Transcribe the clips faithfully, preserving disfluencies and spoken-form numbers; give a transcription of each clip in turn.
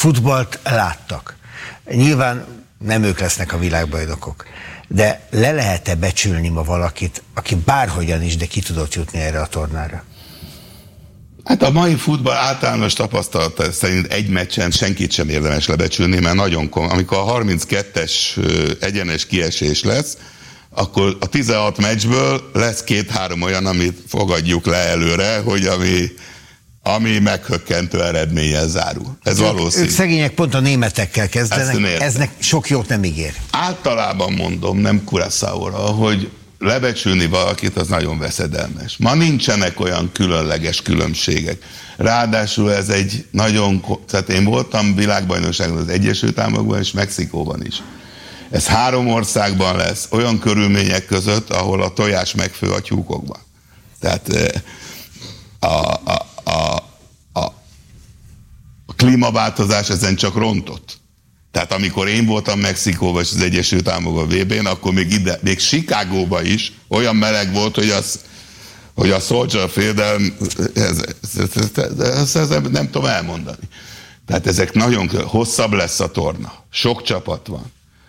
futballt láttak. Nyilván nem ők lesznek a világbajnokok, de le lehet-e becsülni ma valakit, aki bárhogyan is, de ki tudott jutni erre a tornára? Hát a mai futball általános tapasztalata szerint egy meccsen senkit sem érdemes lebecsülni, mert nagyon komoly. Amikor a harminckettes egyenes kiesés lesz, akkor a tizenhat meccsből lesz két-három olyan, amit fogadjuk le előre, hogy ami, ami meghökkentő eredménnyel zárul. Ez ők, valószínű. Ők szegények pont a németekkel kezdenek, eznek sok jót nem ígér. Általában mondom, nem Curaçaóra, hogy lebecsülni valakit az nagyon veszedelmes. Ma nincsenek olyan különleges különbségek. Ráadásul ez egy nagyon... Tehát én voltam világbajnokságon az Egyesült Államokban és Mexikóban is. Ez három országban lesz, olyan körülmények között, ahol a tojás megfő a tyúkokban. Tehát a, a, a, a, a klímaváltozás ezen csak rontott. Tehát amikor én voltam Mexikóban és az Egyesült Államokban vé bén, akkor még ide, még Chicagóban is olyan meleg volt, hogy az, hogy a Soldier Field-en, ez, ez, ez, ez nem tudom elmondani. Tehát ezek nagyon, hosszabb lesz a torna. Sok csapat van.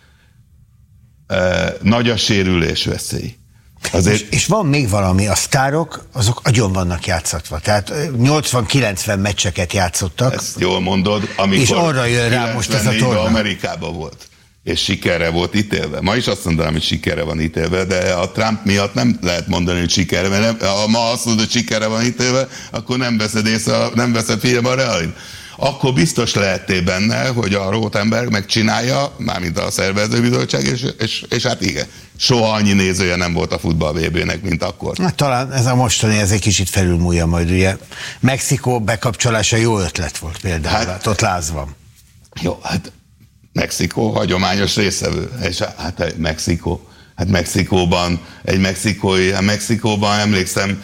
E, nagy a sérülés veszély. Azért... És, és van még valami, a sztárok, azok agyon vannak játszatva. Tehát nyolcvan-kilencven meccseket játszottak. Ezt jól mondod, amikor és arra jön rá most ez a torna. Amerikában volt, és sikerre volt ítélve. Ma is azt mondanám, hogy sikerre van ítélve, de a Trump miatt nem lehet mondani, hogy sikerre, mert nem, ha ma azt mondod, hogy sikerre van ítélve, akkor nem veszed észre, nem veszed figyelme a realin. Akkor biztos lehettél benne, hogy a Rothenberg megcsinálja, mármint a szervezőbizottság, és, és, és hát igen, soha annyi nézője nem volt a futball vé bének, mint akkor. Hát talán ez a mostani, ez egy kicsit felülmúlja majd, ugye. Mexikó bekapcsolása jó ötlet volt például, hát, ott láz van. Jó, hát Mexikó hagyományos részevő, és hát Mexikó, hát Mexikóban, egy mexikói, hát Mexikóban emlékszem,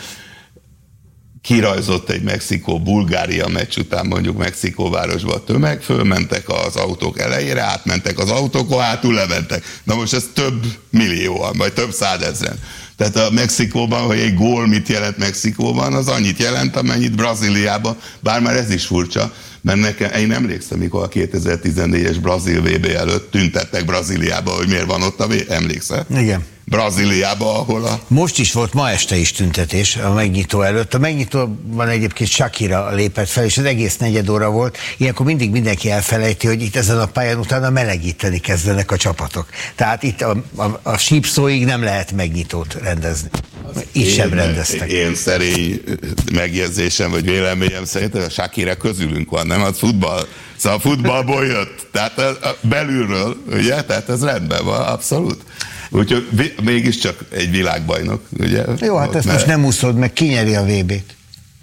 kirajzott egy Mexikó-Bulgária meccs után mondjuk Mexikóvárosba a tömeg, fölmentek az autók elejére, átmentek az autókon, hátul lementek. Na most ez több millióan, vagy több százezren. Tehát a Mexikóban, hogy egy gól mit jelent Mexikóban, az annyit jelent, amennyit Brazíliában, bár már ez is furcsa, mert nekem, én emlékszem, mikor a kétezer-tizennégyes brazil vé bé előtt tüntettek Brazíliában, hogy miért van ott a vé, emlékszel? Igen. Brazíliában, ahol a... Most is volt, ma este is tüntetés a megnyitó előtt. A megnyitóban egyébként Shakira lépett fel, és az egész negyed óra volt. Ilyenkor mindig mindenki elfelejti, hogy itt ezen a pályán utána melegíteni kezdenek a csapatok. Tehát itt a, a, a sípszóig nem lehet megnyitót rendezni. Itt én, sem rendeztek. Én szerény megjegyzésem, vagy véleményem szerint a Shakira közülünk van, nem? Az futball, szóval a futballból jött. Tehát belülről, ugye? Tehát ez rendben van, abszolút. Úgyhogy mégiscsak egy világbajnok, ugye? Jó, hát ezt mert... most nem úszod meg, ki nyeri a vé bét?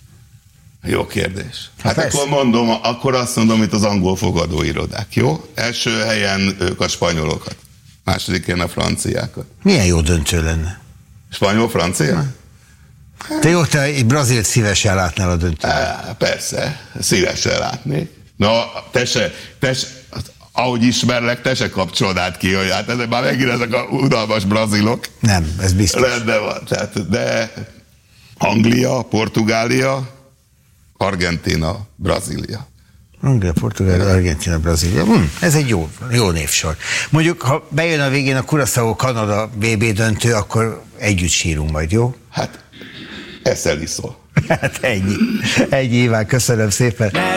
Jó kérdés. Hát, hát akkor mondom, akkor azt mondom, mint az angol fogadóirodák, jó? Első helyen ők a spanyolokat, második helyen a franciákat. Milyen jó döntő lenne? Spanyol-francia? Te jó, te egy brazilt szívesen látnál a döntőben. Persze, szívesen látnék. Na, te se, te se, ahogy ismerlek, te se kapcsolod át ki, hogy hát ezek már megint ezek a udalmas brazilok. Nem, ez biztos. Rendben van. Tehát, de Anglia, Portugália, Argentína, Brazília. Anglia, Portugália, Argentína, Brazília. Hm, ez egy jó, jó névsor. Mondjuk, ha bejön a végén a Curaçao-Kanada vé bé döntő, akkor együtt sírunk majd, jó? Hát, eszel iszol. Hát ennyi. Ennyi, Iván, köszönöm szépen.